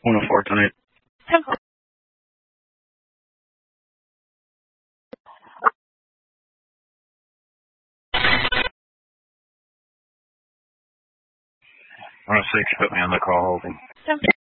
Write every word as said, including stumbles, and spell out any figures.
one oh four tonight. one oh six, put me on the call holding.